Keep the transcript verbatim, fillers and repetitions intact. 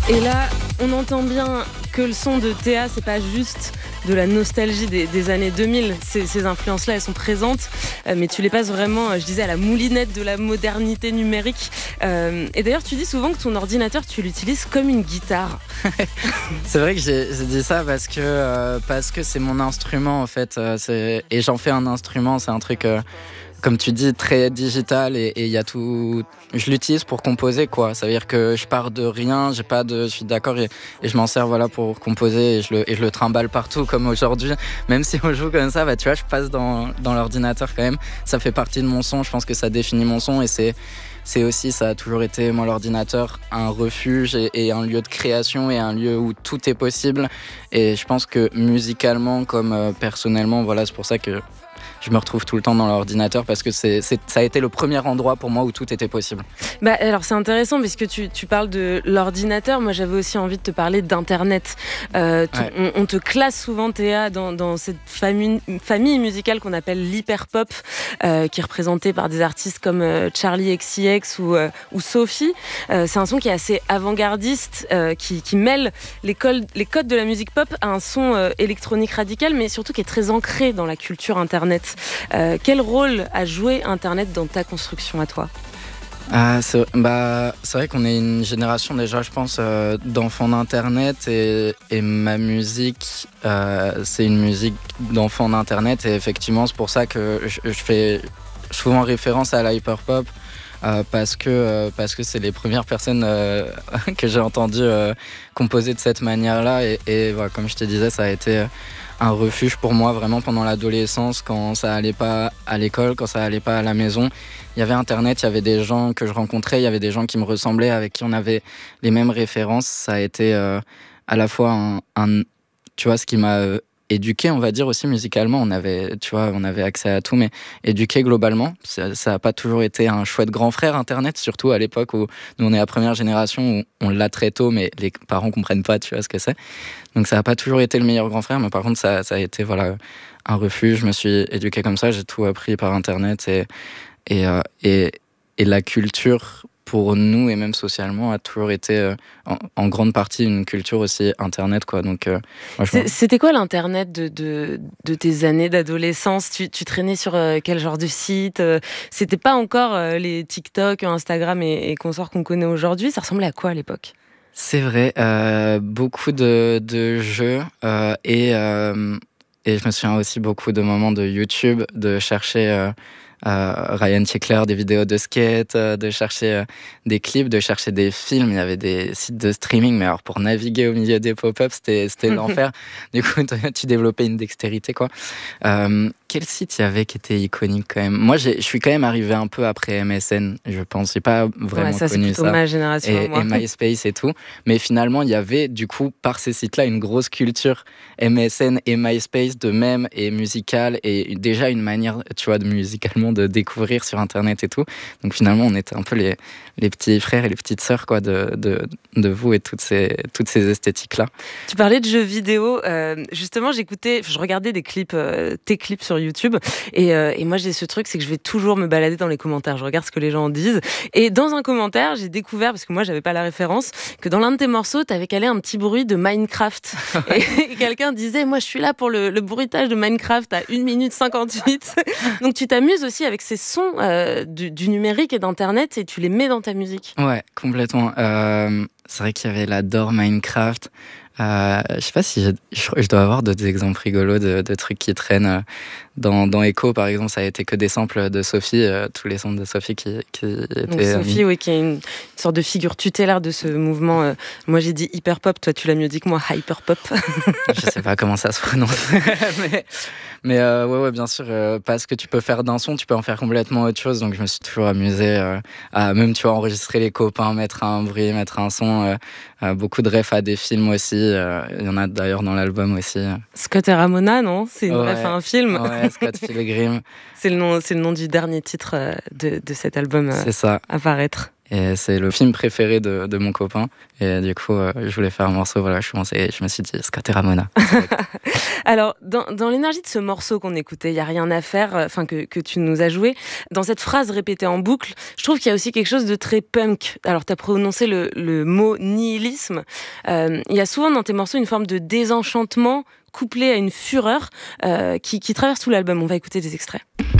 Et là, on entend bien que le son de Théa, c'est pas juste de la nostalgie des, des années deux mille. Ces, ces influences-là, elles sont présentes, euh, mais tu les passes vraiment, euh, je disais, à la moulinette de la modernité numérique. Euh, et d'ailleurs, tu dis souvent que ton ordinateur, tu l'utilises comme une guitare. C'est vrai que j'ai, j'ai dit ça parce que, euh, parce que c'est mon instrument, en fait. Euh, c'est, et j'en fais un instrument, c'est un truc... Euh, comme tu dis, très digital et il y a tout. Je l'utilise pour composer, quoi. Ça veut dire que je pars de rien, j'ai pas de. Je suis d'accord et, et je m'en sers, voilà, pour composer et je le et je le trimballe partout comme aujourd'hui. Même si on joue comme ça, bah tu vois, je passe dans dans l'ordinateur quand même. Ça fait partie de mon son. Je pense que ça définit mon son et c'est c'est aussi, ça a toujours été, moi, l'ordinateur, un refuge et, et un lieu de création et un lieu où tout est possible. Et je pense que musicalement, comme euh, personnellement, voilà, c'est pour ça que je me retrouve tout le temps dans l'ordinateur parce que c'est, c'est, ça a été le premier endroit pour moi où tout était possible. Bah, alors c'est intéressant parce que tu, tu parles de l'ordinateur. Moi j'avais aussi envie de te parler d'Internet. Euh, tu, Ouais. on, on te classe souvent, Théa, dans, dans cette famille, famille musicale qu'on appelle l'hyperpop, euh, qui est représentée par des artistes comme euh, Charli X C X ou, euh, ou Sophie. Euh, c'est un son qui est assez avant-gardiste, euh, qui, qui mêle les, codes, les codes de la musique pop à un son euh, électronique radical, mais surtout qui est très ancré dans la culture Internet. Euh, quel rôle a joué Internet dans ta construction à toi ? Ah, c'est, bah, c'est vrai qu'on est une génération déjà, je pense, euh, d'enfants d'Internet et, et ma musique, euh, c'est une musique d'enfants d'Internet et effectivement c'est pour ça que je, je fais souvent référence à la hyperpop. Euh, parce que euh, parce que c'est les premières personnes euh, que j'ai entendues euh, composer de cette manière-là et, et voilà, comme je te disais, ça a été un refuge pour moi vraiment pendant l'adolescence, quand ça allait pas à l'école, quand ça allait pas à la maison. Il y avait Internet, il y avait des gens que je rencontrais, il y avait des gens qui me ressemblaient, avec qui on avait les mêmes références. Ça a été euh, à la fois un, un, tu vois, ce qui m'a euh, éduqué, on va dire aussi musicalement. On avait, tu vois, on avait accès à tout, mais éduqué globalement. Ça, ça a pas toujours été un chouette grand frère Internet, surtout à l'époque où nous on est la première génération où on l'a très tôt, mais les parents comprennent pas, tu vois ce que c'est. Donc ça a pas toujours été le meilleur grand frère, mais par contre ça, ça a été voilà un refuge. Je me suis éduqué comme ça, j'ai tout appris par Internet et et euh, et, et la culture pour nous et même socialement a toujours été euh, en, en grande partie une culture aussi Internet, quoi. Donc euh, moi, je C'était quoi l'Internet de, de, de tes années d'adolescence ? tu, tu traînais sur euh, quel genre de site ? euh, C'était pas encore euh, les TikTok, Instagram et, et consorts qu'on connaît aujourd'hui. Ça ressemblait à quoi à l'époque ? C'est vrai, euh, beaucoup de, de jeux euh, et, euh, et je me souviens aussi beaucoup de moments de YouTube, de chercher euh, euh, Ryan Tickler, des vidéos de skate, euh, de chercher euh, des clips, de chercher des films. Il y avait des sites de streaming, mais alors pour naviguer au milieu des pop-ups, c'était, c'était l'enfer. Du coup, tu développais une dextérité, quoi. Euh, quel site il y avait qui était iconique quand même ? Moi, j'ai, je suis quand même arrivé un peu après M S N, je pense. J'ai pas vraiment ouais, ça, connu c'est plutôt ça. ma génération, Et, moi. et MySpace et tout. Mais finalement, il y avait, du coup, par ces sites-là, une grosse culture M S N et MySpace de même et musicale et déjà une manière, tu vois, de musicalement de découvrir sur Internet et tout. Donc finalement, on était un peu les, les petits frères et les petites sœurs, quoi, de, de, de vous et toutes ces, toutes ces esthétiques-là. Tu parlais de jeux vidéo. Euh, justement, j'écoutais, je regardais des clips, euh, tes clips sur YouTube. Et, euh, et moi, j'ai ce truc, c'est que je vais toujours me balader dans les commentaires. Je regarde ce que les gens disent. Et dans un commentaire, j'ai découvert, parce que moi, j'avais pas la référence, que dans l'un de tes morceaux, t'avais calé un petit bruit de Minecraft. et, et quelqu'un disait, moi, je suis là pour le, le bruitage de Minecraft à une minute cinquante-huit. Donc, tu t'amuses aussi avec ces sons euh, du, du numérique et d'Internet et tu les mets dans ta musique. Ouais, complètement. Euh, c'est vrai qu'il y avait l'adore Minecraft. Euh, je sais pas si j'ai, je, je dois avoir d'autres exemples rigolos de, de trucs qui traînent. Dans, dans Echo, par exemple, ça a été que des samples de Sophie, euh, tous les sons de Sophie qui, qui étaient... Donc Sophie, euh, oui, qui est une, une sorte de figure tutélaire de ce mouvement. Euh, moi, j'ai dit hyperpop, toi, tu l'as mieux dit que moi, hyperpop. Je sais pas comment ça se prononce. mais mais euh, ouais, ouais, bien sûr, euh, parce que tu peux faire d'un son, tu peux en faire complètement autre chose. Donc je me suis toujours amusé euh, à même, tu vois, enregistrer les copains, mettre un bruit, mettre un son. Euh, euh, beaucoup de refs à des films aussi. Euh, il y en a d'ailleurs dans l'album aussi. Scott et Ramona, non ? C'est une ouais, ref à un film. Ouais, Scott Pilgrim. c'est, le nom, c'est le nom du dernier titre de, de cet album c'est ça. à paraître. Et c'est le film préféré de, de mon copain. Et du coup, euh, je voulais faire un morceau. Voilà, je, pensais, je me suis dit, Scott et Ramona. Alors, dans, dans l'énergie de ce morceau qu'on écoutait, il n'y a rien à faire, enfin que, que tu nous as joué, dans cette phrase répétée en boucle, je trouve qu'il y a aussi quelque chose de très punk. Alors, tu as prononcé le, le mot nihilisme. Euh, il y a souvent dans tes morceaux une forme de désenchantement couplé à une fureur euh, qui, qui traverse tout l'album. On va écouter des extraits.